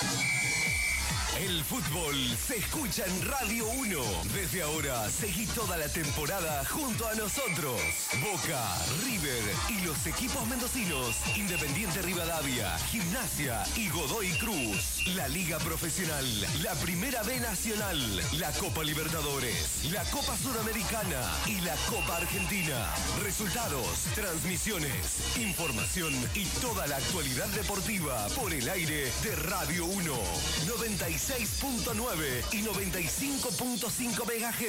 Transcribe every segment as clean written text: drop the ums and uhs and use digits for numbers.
El fútbol se escucha en Radio 1. Desde ahora, seguí toda la temporada junto a nosotros. Boca, River y los equipos mendocinos. Independiente Rivadavia, Gimnasia y Godoy Cruz. La Liga Profesional, la Primera B Nacional, la Copa Libertadores, la Copa Sudamericana y la Copa Argentina. Resultados, transmisiones, información y toda la actualidad deportiva por el aire de Radio 1. 96.9 y 95.5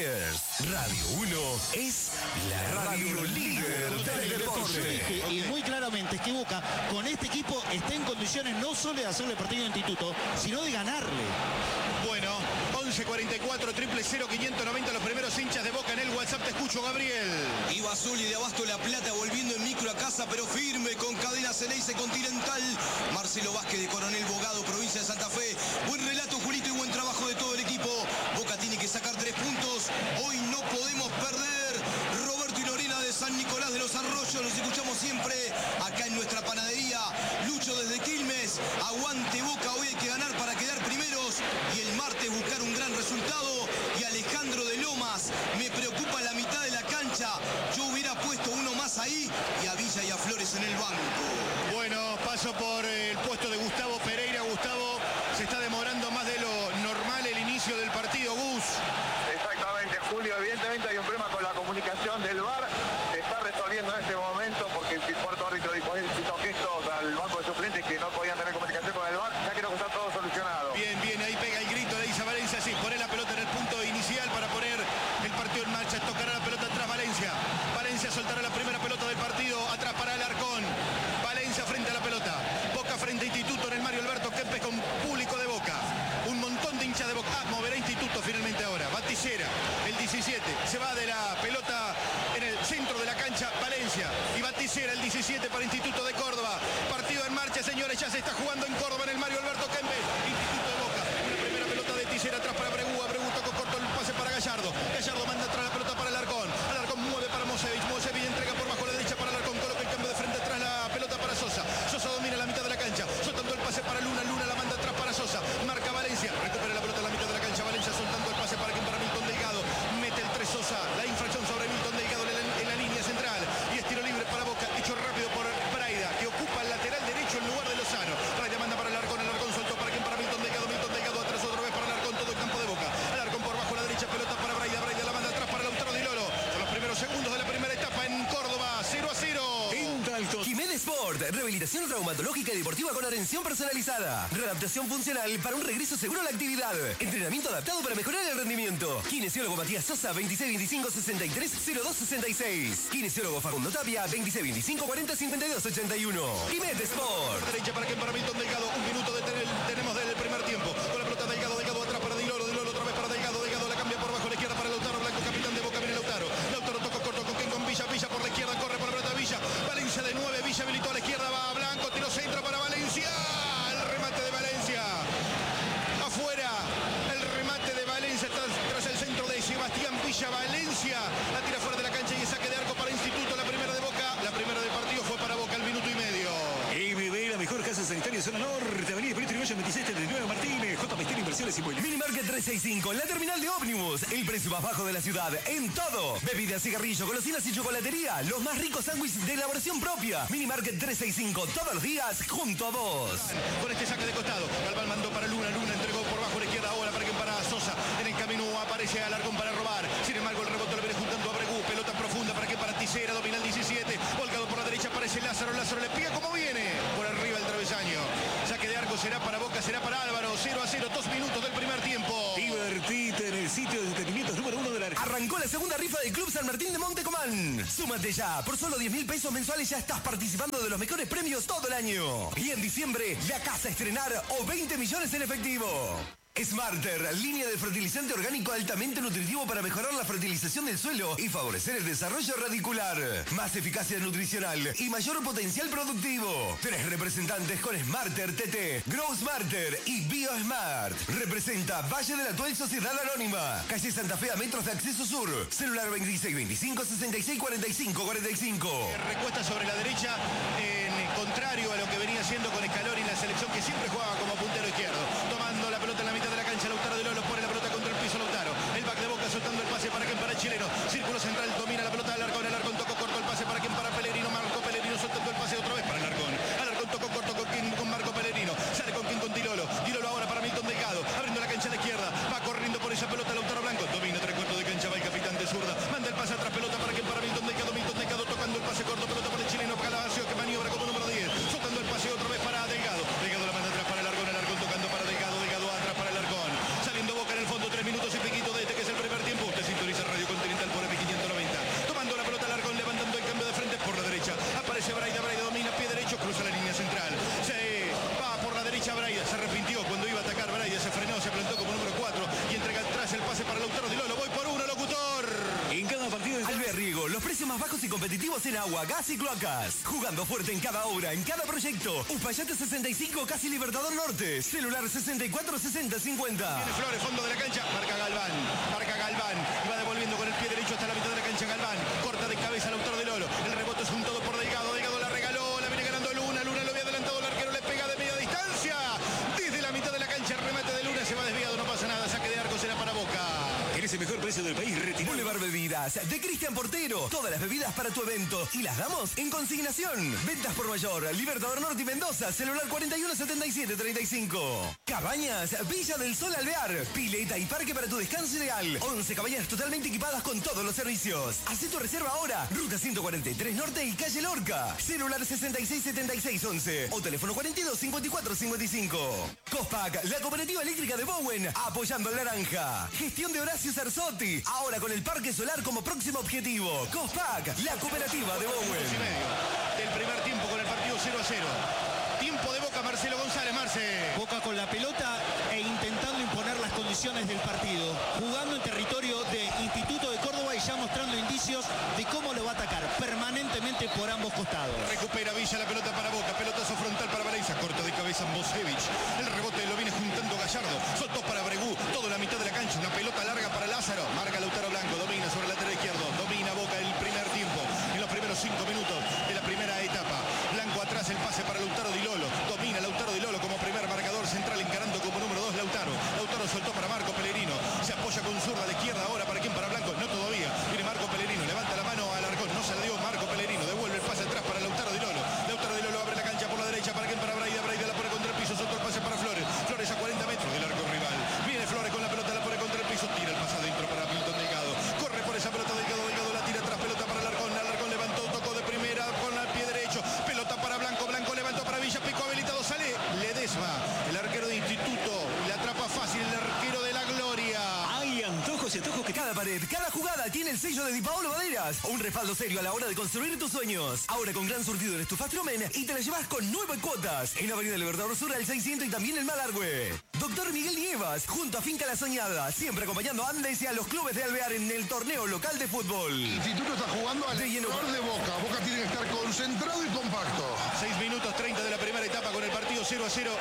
MHz. Radio 1 es la radio líder del deporte. Y muy claramente es que Boca con este equipo está en condiciones no solo de hacerle partido de instituto, sino de ganarle. Bueno, 11:44, 000-590, los primeros hinchas de Boca en el WhatsApp. Te escucho, Gabriel. Iba Azul y de Abasto La Plata volviendo en micro a casa, pero firme con cadena Ceneice Continental. Marcelo Vázquez de Coronel Bogado, provincia de Santa Fe. Buen relato, Julito, y buen trabajo de todo el equipo. Boca tiene que sacar 3 puntos. Hoy no podemos perder. Roberto y Lorena de San Nicolás de los Arroyos. Los escuchamos siempre acá en nuestra panadería. Lucho desde Quilmes. Aguante Boca, hoy hay que ganar para quedar primeros. Y el martes buscar un gran resultado. Y Alejandro de Lomas, me preocupa la mitad de la cancha. Yo hubiera puesto uno más ahí y a Villa y a Flores en el banco. Bueno, paso por el puesto de Gustavo Pereira. Gustavo, se está demorando más de lo normal el inicio del partido, Gus. Exactamente, Julio, evidentemente hay un problema con la comunicación del VAR. Se está resolviendo en este momento porque el cuarto árbitro dijo gestos al banco de suplentes que no podían tener comunicación con el VAR. Ya creo que está todo solucionado. Bien, bien, ahí pega el grito, le dice a Valencia, sí, poner la pelota en el punto inicial para poner el partido en marcha. Tocará la pelota atrás Valencia. Valencia soltará la primera pelota del partido, atrás para Alarcón. Valencia frente a la pelota. Boca frente a Instituto en el Mario Alberto Kempes con público de Boca. Un montón de hinchas de Boca. Moverá Instituto finalmente ahora. Baticera, el 17. Se va de la pelota en el centro de la cancha Valencia. Y Baticera, el 17 para Instituto de Córdoba. Partido en marcha, señores. Ya se está jugando en Córdoba en el Mario Alberto Kempes. Instituto de Boca. Una primera pelota de Ticera atrás para Abregu. Abregu tocó corto el pase para Gallardo. Gallardo manda atrás la pelota para Alarcón. Alarcón mueve para Mosevich. Mosevich entrega por bajo a la derecha para Alarcón. Coloca el cambio de frente atrás la pelota para Sosa. Sosa domina la mitad de la cancha. Soltando el pase para Luna. Luna la manda atrás para Sosa. Marca Valencia. Recupera la pelota en la mitad de la cancha. Valencia soltando el pase para quien para Milton Delgado. Mete el 3 Sosa. La infracción sobre Milton Delgado en la línea central. Y es tiro libre para Boca. Hecho rápido por Braida, que ocupa el lateral derecho en lugar de Lozano. Braida manda para Alarcón. Alarcón soltó para quien para Milton Delgado. Milton Delgado atrás otra vez para Alarcón. Todo el campo de Boca. Alarcón por bajo a la derecha. Pelota para Braida. Braida la manda atrás para Lautaro Di Loro. Son los primeros segundos de la primera etapa en Córdoba. 0-0. Jiménez Sport, rehabilitación traumatológica y deportiva con atención personalizada. Readaptación funcional para un regreso seguro a la actividad. Entrenamiento adaptado para mejorar el rendimiento. Kinesiólogo Matías Sosa, 2625-630266. Kinesiólogo Facundo Tapia, 2625-405281. Jiménez Sport. Derecha para quien para Milton Delgado. Un minuto tenemos del primer tiempo. Con la pelota Delgado. Delgado atrás para Di Loro. Di Loro otra vez para Delgado. Delgado la cambia por bajo a la izquierda para Lautaro Blanco, capitán de Boca. Viene Lautaro. Lautaro tocó corto con quien con Villa. Villa por la izquierda. Corre por la pelota Villa. Valencia de 9. Villa habilitó a la izquierda. Va a Blanco. Tiro centro para Valencia. El remate de Valencia. Afuera. El remate de Valencia tras el centro de Sebastián Villa. Valencia la tira fuera de la cancha y es saque de arco para Instituto. La primera de Boca. La primera del partido fue para Boca al minuto y medio. MB, la mejor casa sanitaria zona norte, avenida Perito Yrigoyen 2739 Martínez, J. Pestín Inversiones Inmobiliarias. Minimarket 365, en la terminal de ómnibus. El precio más bajo de la ciudad, en todo. Bebidas, cigarrillos, golosinas y chocolatería. Los más ricos sándwiches de elaboración propia. Minimarket 365, todos los días, junto a vos. Con este saque de costado, Galván mandó para Luna. Luna entregó por bajo a la izquierda ahora para quien para Sosa. En el camino aparece Alarcón para robar. Sin embargo, el rebote lo viene juntando a Abregu. Pelota profunda para quien para Ticera. Domina el 17. Volcado por la derecha aparece Lázaro. Lázaro le pega como viene. Por arriba el travesaño. Saque de arco será para Boca, será para Álvaro. 0-0, 2 minutos del primer tiempo. Divertite en el sitio de entretenimientos número 1 de la Argentina. Arrancó la segunda rifa del Club San Martín de Montecomán. Súmate ya. Por solo 10.000 pesos mensuales ya estás participando de los mejores premios todo el año. Y en diciembre, la casa a estrenar o 20 millones en efectivo. Smarter, línea de fertilizante orgánico altamente nutritivo para mejorar la fertilización del suelo y favorecer el desarrollo radicular. Más eficacia nutricional y mayor potencial productivo. 3 representantes con Smarter TT, Grow Smarter y BioSmart. Representa Valle de la Actual Sociedad Anónima. Calle Santa Fe a metros de acceso sur. Celular 2625-6645-45. Recuesta sobre la derecha, en contrario a lo que venía haciendo con Scaloni en la selección, que siempre jugaba como puntero izquierdo. bajos y competitivos en agua, gas y cloacas. Jugando fuerte en cada obra, en cada proyecto. Uspallate 65, casi Libertador Norte. Celular 646050. Tiene Flores, fondo de la cancha. Marca Galván. Y va devolviendo con el pie derecho hasta la mitad de la cancha Galván. Corta de cabeza al autor de Lolo. El rebote es un todo por Delgado. Delgado la regaló. La viene ganando Luna. Luna lo había adelantado. El arquero le pega de media distancia. Desde la mitad de la cancha. El remate de Luna se va desviado. No pasa nada. Saque de arco será para Boca. ¿Querés el mejor precio del país? Retirado. Boulevard Bebidas, de Cristian Portero. Todas las bebidas para tu evento. Y las damos en consignación. Ventas por mayor. Libertador Norte y Mendoza. Celular 417735. Cabañas, Villa del Sol Alvear. Pileta y parque para tu descanso ideal. 11 cabañas totalmente equipadas con todos los servicios. Haz tu reserva ahora. Ruta 143 Norte y calle Lorca. Celular 667611. O teléfono 425455. Cospac, la cooperativa eléctrica de Bowen. Apoyando al naranja. Gestión de Horacio Cerzotti. Ahora con el parque solar como próximo objetivo. Cospac, la cooperativa de Bowen. Y medio del primer tiempo con el partido 0-0. Tiempo de Boca, Marcelo González. Marce. Boca con la pelota e intentando imponer las condiciones del partido. Jugando en territorio de Instituto de Córdoba y ya mostrando indicios de cómo lo va a atacar permanentemente por ambos costados. Recupera Villa la pelota para Boca. Pelotazo frontal para Valencia. Corta de cabeza Mosevich. El rebote lo viene juntando Gallardo. Soltó para Bregú. Todo en la mitad de la cancha. Una pelota larga para Lázaro. Marca Lautaro Blanco. Domina sobre el lateral izquierdo. Domina Boca el primer tiempo. En los primeros 5 minutos de la primera etapa. Blanco atrás. El pase para Lautaro Di Lolo. Domina Lautaro Di Lolo como primer marcador central, encarando como número 2 Lautaro. Lautaro soltó para Marco Pellegrino. Se apoya con zurda a la izquierda. Ahora para quién, para Blanco. No todavía. Viene Marco Pellegrino. Levanta la mano al arcón. No se la dio Marco Pellegrino. Devuelve el pase atrás para Lautaro Di Lolo. Lautaro Di Lolo abre la cancha por la derecha. ¿Para quién? Para Braida. Braida la pone contra el piso. Soltó el pase para Flores. Flores a 40 metros del arco rival. Viene Flores con la pelota. La pone contra el piso. Tira el pase adentro para Milton Delgado. Corre por esa pelota Delgado. Delgado la tira atrás. Pelota para Alarcón. Alarcón levantó. Tocó de primera con el pie derecho. Pelota para Blanco. Blanco levantó para Villa. Pico habilitado. Sale Ledesma. El arquero de Instituto. La atrapa fácil. El arquero de la Gloria. Hay antojos y antojos que... Cada pared, cada jugada tiene el sello de Di Paolo Maderas. Un respaldo serio a la hora de construir tus sueños. Ahora con gran surtido en estufas Tromen y te la llevas con 9 cuotas. En Avenida Libertador Sur al 600 y también el Malargüe. Doctor Miguel Nievas, junto a Finca La Soñada. Siempre acompañando a Andes y a los clubes de Alvear en el torneo local de fútbol. El Instituto está jugando al error de Boca. Boca tiene que estar concentrado y compacto. 6 minutos 30 de la primera etapa con el partido 0-0. 11:44 000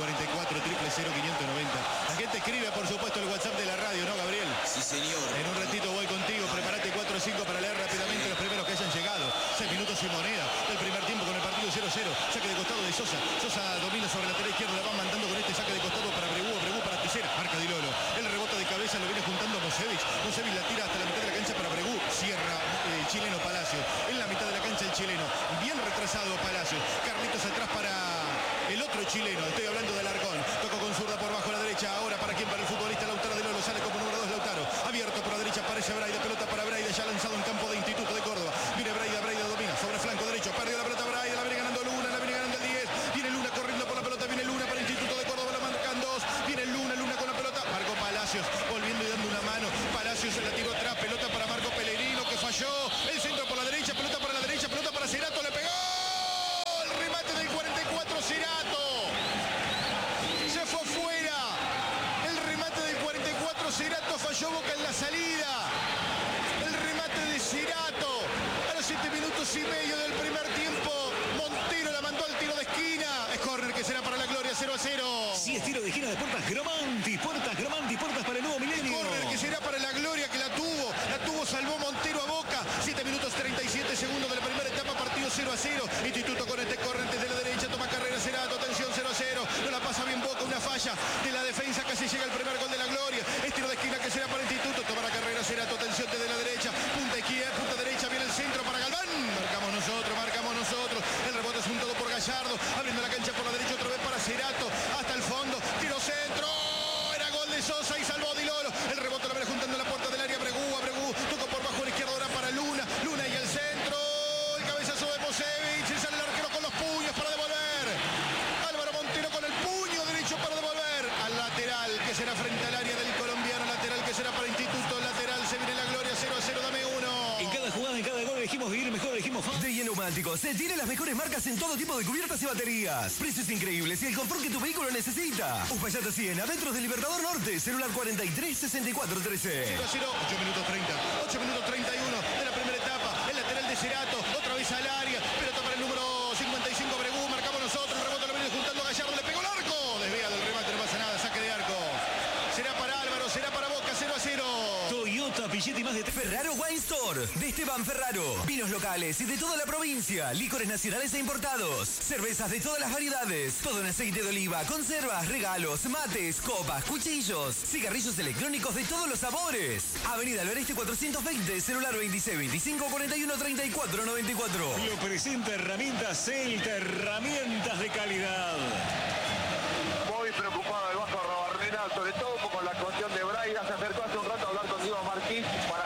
590. La gente escribe, por supuesto, el WhatsApp de la radio, ¿no, Gabriel? Sí, señor. En un ratito voy contigo. Prepárate 4 o 5 para leer rápidamente los primeros que hayan llegado. 6 minutos y moneda del primer tiempo con el partido 0-0. Saque de costado de Sosa. Sosa domina sobre el lateral izquierdo. La van mandando con este saque de costado para Bregú. Bregú para Tisera. Marca Di Lolo. El rebote de cabeza lo viene juntando Mosevich. Mosevich la tira hasta la mitad de la cancha para Bregú. Cierra el chileno Palacios. En la mitad de la cancha el chileno. Bien retrasado Palacios. Carlitos atrás para el otro chileno. Estoy hablando del Alarcón. Tocó con zurda por bajo a la derecha. Ahora para quién, para el futbolista Lautaro Di Lolo. Sale como número 2 Lautaro. Abierto por la derecha. Aparece Braida. Pelota para Braida. Ya lanzado en campo de Instituto de Córdoba. Viene Braida. Braida domina. Sobre flanco derecho. Perdió la pelota Braida. La viene ganando Luna. La viene ganando el 10. Viene Luna corriendo por la pelota. Viene Luna para Instituto de Córdoba. La marcan 2. Viene Luna. Luna con la pelota. Marco Palacios. Volviendo y dando una mano. Palacios se la tiró atrás. Pelota para Marco Pellegrino que falló. El centro por la derecha. Pelota para la derecha. Pelota para Cerato. Le pegó. El remate del 44 Cerato. Se fue fuera. El remate del 44 Cerato. Falló Boca en la salida. El remate de Cerato. A los 7 minutos y medio del primer tiempo. Montero la mandó al tiro de esquina. Es córner que será para la Gloria. 0-0. Si es tiro de esquina de Puertas Gromanti. Puertas para el nuevo milenio. Córner que será para la Gloria, que la tuvo, salvó Montero a Boca. 7 minutos 37 segundos de la primera etapa, partido 0-0. Instituto con este córner desde la derecha, toma carrera Cerato, atención 0-0. No la pasa bien Boca, una falla de la defensa, casi llega el primer gol de la Gloria. Es tiro de esquina que será para Instituto, toma la carrera Cerato, atención desde la derecha, punta izquierda, punta derecha, viene el centro para Galván. Marcamos nosotros. El rebote es un todo por Gallardo, abriendo la cancha por la derecha otra vez para Cerato, hasta el fondo, tiro centro. Sosa y salvó Di Lolo. El rebote lo viene juntando en la puerta del área. Bregú. Tocó por bajo a la izquierda ahora para Luna. Luna y el centro. El cabezazo de Mosevich. Y sale el arquero con los puños para devolver. Álvaro Montero con el puño derecho para devolver. Al lateral que será frente al área del colombiano. Lateral que será para Instituto. Lateral se viene la Gloria. 0-0. Dame uno. En cada jugada, en cada gol elegimos vivir mejor, elegimos fácil. De Neumáticos se tiene las mejores marcas en todo tipo de cubiertas y baterías. Precios increíbles y el confort que tu vehículo necesita. Uspallata 100, adentro del Libertador Norte. Celular 43 64 13. 0-0. 8 minutos 30. 8 minutos 31 de la primera etapa. El lateral de Cerato, otra vez al área, pelota para el número 55 Bregú, marcamos nosotros, el rebote lo viene juntando Gallardo, le pegó el arco, desvía del remate, no pasa nada, saque de arco. Será para Álvaro, será para Boca, 0-0. Toyota, Pichetti más de Ferraro Wine Store, de Esteban Ferraro. Vinos locales y de toda la provincia. Licores nacionales e importados. Cervezas de todas las variedades. Todo en aceite de oliva, conservas, regalos, mates, copas, cuchillos. Cigarrillos electrónicos de todos los sabores. Avenida Alvareste 420, celular 26 25 41 34 94. Lo presenta Herramientas Celta, herramientas de calidad. Muy preocupado el Vasco Arrobarrena, sobre todo con la actuación de Braida. Se acercó hace un rato a hablar con Diego Martínez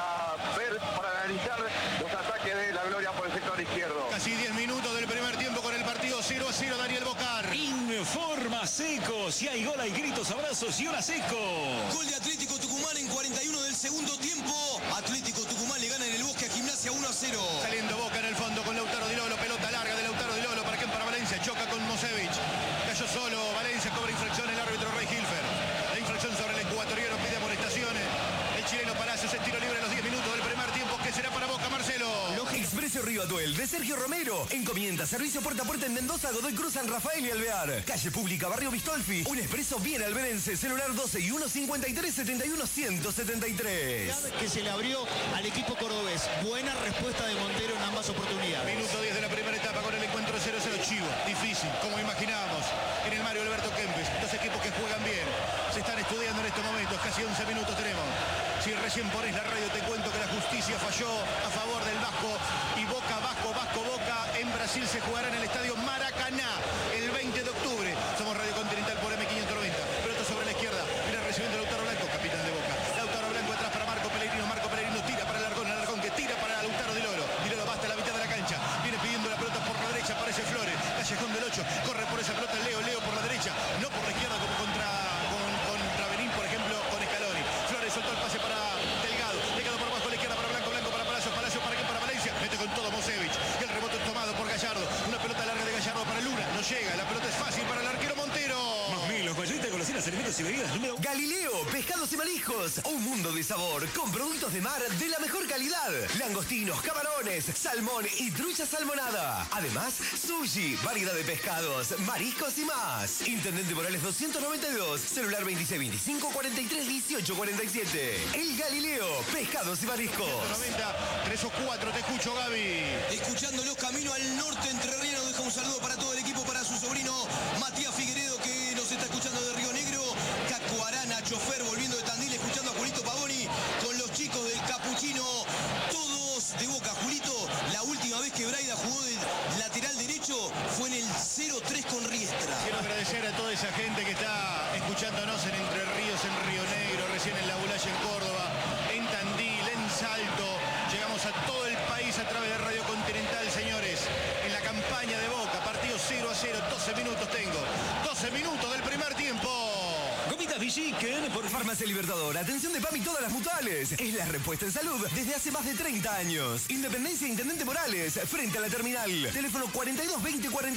para analizar los ataques de la Gloria por el sector izquierdo. Casi 10 minutos del primer tiempo con el partido 0-0, Daniel Bocar. Informa Seco, si hay gol hay gritos, abrazos y una Seco. Gol de Atlético Tucumán en 41 del segundo tiempo. Atlético Tucumán le gana en el Bosque a Gimnasia 1-0. Saliendo Boca en el fondo con Lautaro Di Lolo, pelota larga de Lautaro Di Lolo, ¿para quién? Para Valencia, choca con Mosevich. Cayó solo, Valencia cobra infracción el árbitro Rey Hilfer. La infracción sobre el ecuatoriano, pide amonestaciones. El chileno Palacios, el tiro libre a los 10 minutos del primer tiempo, que será para Boca, Marcelo. Expreso Río Atuel, de Sergio Romero. Encomienda, servicio puerta a puerta en Mendoza, Godoy Cruz, San Rafael y Alvear. Calle Pública, Barrio Bistolfi. Un expreso bien alberense, celular 12 y 153 71 173. Que se le abrió al equipo cordobés. Buena respuesta de Montero en ambas oportunidades. Minuto 10 de la primera etapa con el encuentro 0-0. Chivo, difícil, como imaginábamos. En el Mario Alberto Kempes, dos equipos que juegan bien. Se están estudiando en estos momentos, casi 11 minutos tenemos. Si recién pones la radio te cuento que la justicia falló a favor del Vasco y Boca, Boca. En Brasil se jugará en el estadio Maracaná el 20 de octubre. Somos Radio Continental por M590. Pelota sobre la izquierda, viene recibiendo Lautaro Blanco, capitán de Boca. Lautaro Blanco atrás para Marco Pellegrino tira para Alarcón que tira para Lautaro Di Lolo. Di Lolo basta la mitad de la cancha, viene pidiendo la pelota por la derecha, aparece Flores, Callejón del 8, corre por esa pelota Leo por la derecha, no por la izquierda como contra Benín, por ejemplo, con Scaloni. Flores soltó el pase para Delgado por abajo a la izquierda para Blanco para Palacios, para quién, para Valencia, mete con todo Mosevich, y el rebote es tomado por Gallardo, una pelota larga de Gallardo para Luna, no llega, la pelota es fácil para el arquero Montero. Más milos, mayorita de golosinas, alimentos y bebidas. Número... Galileo, pescados y mariscos. Un mundo de sabor con productos de mar de la mejor calidad. Langostinos, camarones, salmón y trucha salmonada. Además, sushi, variedad de pescados, mariscos y más. Intendente Morales 292, celular 26 25 43 18 47. El Galileo, pescados y mariscos. 90, 3 o 4, te escucho, Gaby. Escuchándolos camino al norte entrerriano, deja un saludo para todo el equipo, para su sobrino Matías Figueredo, que nos está escuchando de Río Negro. Caco Arana, chofer, volviendo de Tandil, escuchando a Julito Pavoni con los chicos del Capuchino. Todos de Boca. Julito, la última vez que Braida jugó de lateral derecho fue en el 0-3 con Riestra. Quiero agradecer a toda esa gente que está escuchándonos en Entre Ríos, en Río Negro, recién en La Bulaya, en Córdoba, en Tandil, en Salto. Llegamos a todo el país a través de Radio Continental, señores. En la campaña de Boca, partido 0-0, 12 minutos tengo. 12 minutos del primer tiempo. Gomitas Villiquen por Farmacia Libertador, atención de PAMI todas las mutuales. Es la respuesta en salud desde hace más de 30 años. Independencia Intendente Morales, frente a la terminal. Teléfono 42 20 40.